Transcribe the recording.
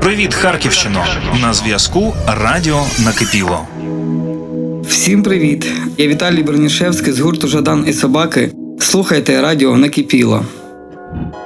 Привіт, Харківщино! На зв'язку Радіо Накипіло. Всім привіт! Я Віталій Бронішевський з гурту «Жадан і собаки». Слухайте Радіо Накипіло.